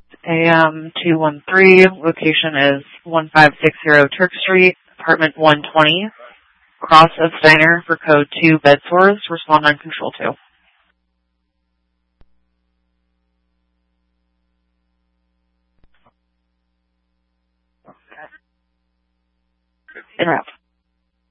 AM 213. Location is 1560 Turk Street, apartment 120, Cross of Steiner for code 2 bed sores. Respond on control 2. Interrupt.